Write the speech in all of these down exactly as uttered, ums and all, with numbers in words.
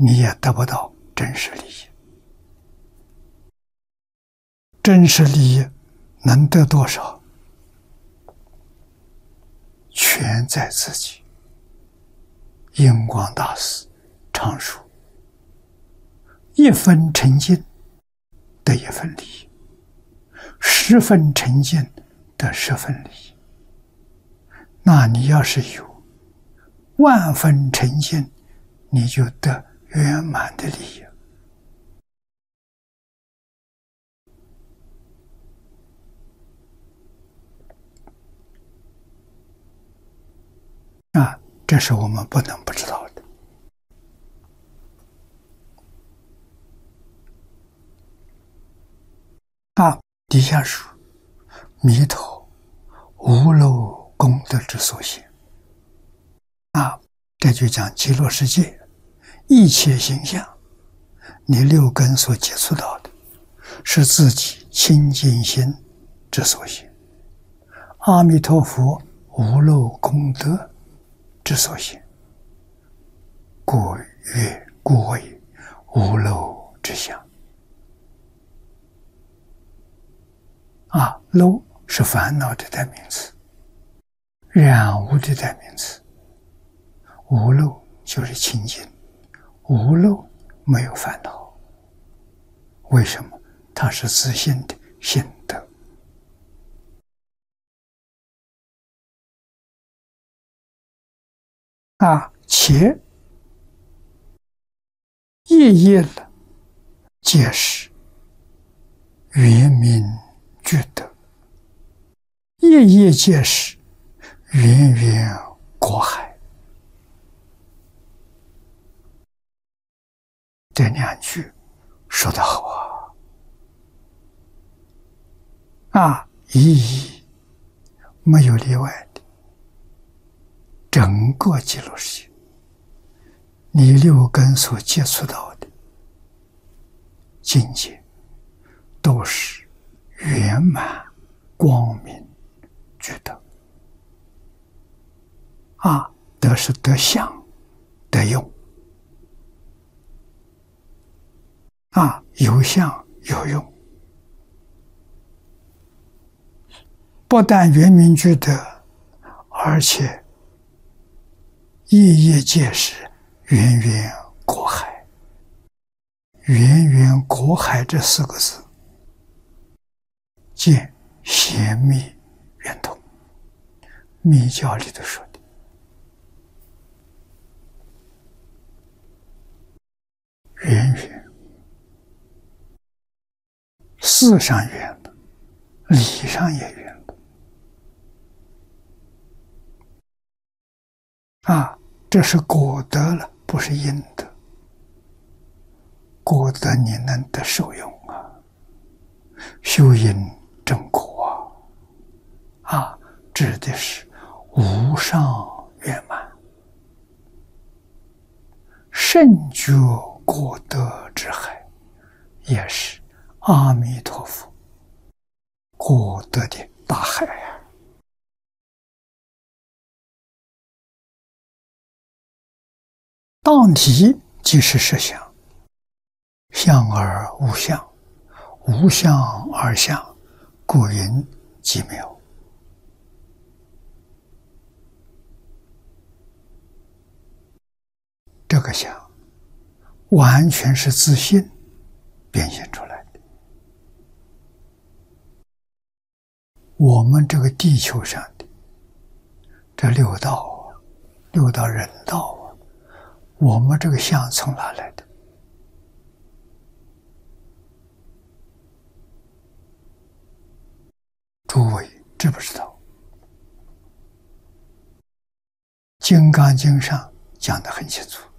你也得不到真实利益。真实利益能得多少，全在自己。印光大师常说，一分诚信得一分利益，十分诚信得十分利益。那你要是有万分诚信，你就得圆满的利益。啊，这是我们不能不知道的。啊，底下说弥陀无漏功德之所现。啊，这就讲极乐世界一切形象，你六根所接触到的，是自己清净心之所现。阿弥陀佛无漏功德之所现，故曰故为无漏之相。啊，漏是烦恼的代名词，染污的代名词。无漏就是清净，无漏没有烦恼。为什么？它是自性的性德。啊，且夜夜了，皆是圆明具德，夜夜皆是源源果海。这两句说得好啊！啊，一一没有例外的。整个极乐世界，你六根所接触到的境界，都是圆满光明具德。啊，德是得相得用。啊，有相有用，不但圆明具德，而且夜夜皆是源源果海。源源果海这四个字，见显密圆通，密教里头说的。源源，事上圆的，理上也圆的。啊，这是果德了，不是因德。果德你能得受用啊，修因正果啊，啊，指的是无上圆满，圣觉果德之海，也是阿弥陀佛果德的大海啊。当体即是实相，相而无相，无相而相，故云极妙。这个相完全是自信变现出来的。我们这个地球上的这六道，六道人道啊，我们这个相从哪来的？诸位知不知道？《金刚经》上讲得很清楚。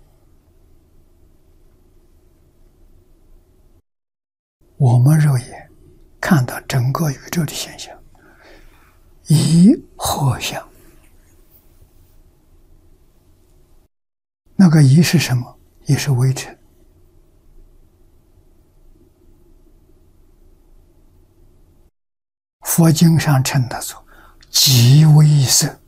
我们肉眼看到整个宇宙的现象，一合相。那个一是什么？也是微尘。佛经上称它做极微色。